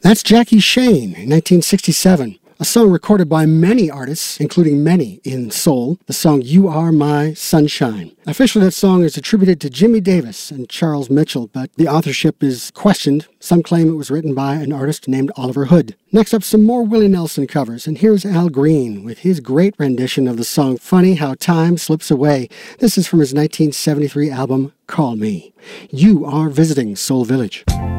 That's Jackie Shane in 1967. A song recorded by many artists, including many in soul, the song You Are My Sunshine. Officially, that song is attributed to Jimmy Davis and Charles Mitchell, but the authorship is questioned. Some claim it was written by an artist named Oliver Hood. Next up, some more Willie Nelson covers, and here's Al Green with his great rendition of the song Funny How Time Slips Away. This is from his 1973 album, Call Me. You are visiting Soul Village.